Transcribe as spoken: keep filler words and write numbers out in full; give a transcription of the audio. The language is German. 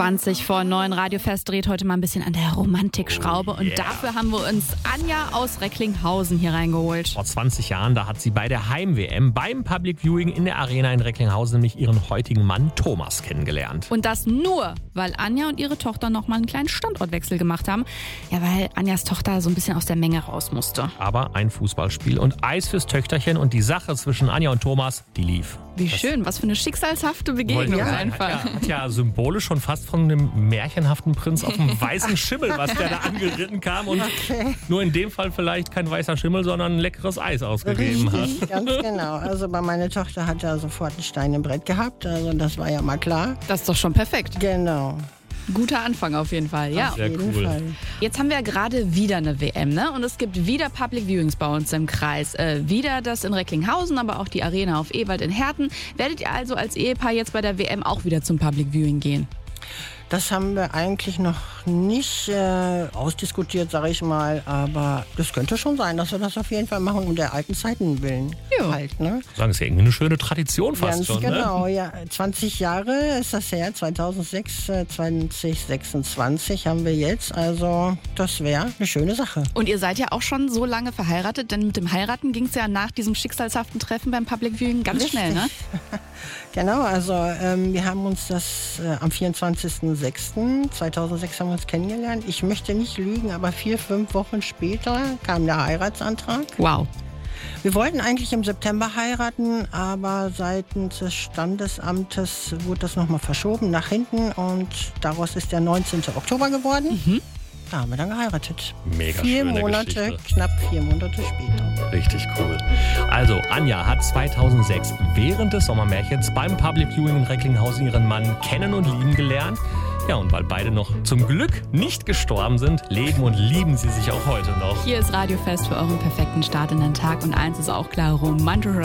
zwanzig vor neun. Radiofest dreht heute mal ein bisschen an der Romantikschraube. Und yeah. dafür haben wir uns Anja aus Recklinghausen hier reingeholt. Vor zwanzig Jahren, da hat sie bei der Heim-W M beim Public Viewing in der Arena in Recklinghausen nämlich ihren heutigen Mann Thomas kennengelernt. Und das nur, weil Anja und ihre Tochter noch mal einen kleinen Standortwechsel gemacht haben. Ja, weil Anjas Tochter so ein bisschen aus der Menge raus musste. Aber ein Fußballspiel und Eis fürs Töchterchen und die Sache zwischen Anja und Thomas, die lief. Wie das schön, was für eine schicksalshafte Begegnung ja, einfach. Hat ja, hat ja symbolisch schon fast von einem märchenhaften Prinz auf einem weißen Schimmel, was der da angeritten kam und okay. nur in dem Fall vielleicht kein weißer Schimmel, sondern ein leckeres Eis ausgegeben Richtig, hat. Ganz genau. Also bei meiner Tochter hat er sofort einen Stein im Brett gehabt, also das war ja mal klar. Das ist doch schon perfekt. Genau. Guter Anfang auf jeden Fall, ja. Auf Sehr jeden cool. Fall. Jetzt haben wir ja gerade wieder eine W M, ne? Und es gibt wieder Public Viewings bei uns im Kreis. Äh, wieder das in Recklinghausen, aber auch die Arena auf Ewald in Herten. Werdet ihr also als Ehepaar jetzt bei der W M auch wieder zum Public Viewing gehen? Das haben wir eigentlich noch nicht äh, ausdiskutiert, sage ich mal. Aber das könnte schon sein, dass wir das auf jeden Fall machen, um der alten Zeiten willen. Jo. Halt, ne? Ich sagen, das ist ja irgendwie eine schöne Tradition fast Ganz schon. genau, Ne? ja. zwanzig Jahre ist das her, zweitausendsechs, äh, zwanzig sechsundzwanzig haben wir jetzt. Also das wäre eine schöne Sache. Und ihr seid ja auch schon so lange verheiratet, denn mit dem Heiraten ging es ja nach diesem schicksalshaften Treffen beim Public Viewing ganz Richtig. schnell, ne? Genau, also ähm, wir haben uns das äh, am vierundzwanzigsten sechsten zweitausendsechs haben wir uns kennengelernt. Ich möchte nicht lügen, aber vier, fünf Wochen später kam der Heiratsantrag. Wow. Wir wollten eigentlich im September heiraten, aber seitens des Standesamtes wurde das nochmal verschoben nach hinten und daraus ist der neunzehnten Oktober geworden. Mhm. Da haben wir dann geheiratet. Mega Vier schöne Monate, Geschichte. knapp vier Monate später. Richtig cool. Also, Anja hat zweitausendsechs während des Sommermärchens beim Public Viewing in Recklinghausen ihren Mann kennen und lieben gelernt. Ja, und weil beide noch zum Glück nicht gestorben sind, leben und lieben sie sich auch heute noch. Hier ist Radiofest für euren perfekten Start in den Tag. Und eins ist auch klar, romantische